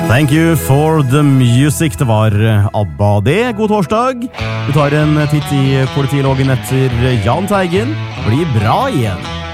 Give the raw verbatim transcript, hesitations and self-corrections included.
Thank you for the music. Det var ABBA det. God torsdag. Du tar en titt i politiloggen etter Jahn Teigen. Blir bra igjen.